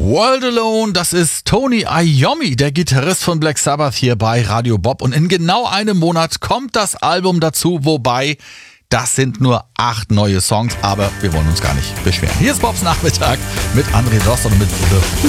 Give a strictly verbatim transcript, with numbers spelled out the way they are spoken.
World Alone, das ist Tony Iommi, der Gitarrist von Black Sabbath hier bei Radio Bob. Und in genau einem Monat kommt das Album dazu, wobei das sind nur acht neue Songs, aber wir wollen uns gar nicht beschweren. Hier ist Bobs Nachmittag mit André Drost und mit The